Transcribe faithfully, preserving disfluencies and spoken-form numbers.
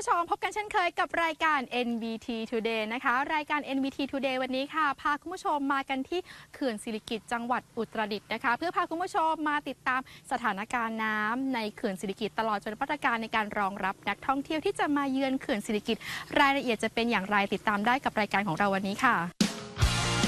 ผู้ชมพบกันเช่นเคยกับรายการ เอ็น บี ที Today นะคะรายการ เอ็น บี ที Today วันนี้ค่ะพาคุณผู้ชมมากันที่เขื่อนสิริกิติ์จังหวัดอุตรดิตถ์นะคะเพื่อพาคุณผู้ชมมาติดตามสถานการณ์น้ำในเขื่อนสิริกิติ์ตลอดจนมาตรการในการรองรับนักท่องเที่ยวที่จะมาเยือนเขื่อนสิริกิติ์รายละเอียดจะเป็นอย่างไรติดตามได้กับรายการของเราวันนี้ค่ะ